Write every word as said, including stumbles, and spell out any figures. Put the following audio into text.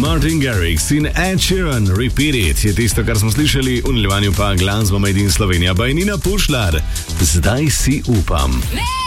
Martin Garrix in Ed Sheeran, Repeat It, je tisto, kar smo slišali, v nadaljevanju pa glasbo Made in Slovenija by Nina Pušlar. Zdaj si upam.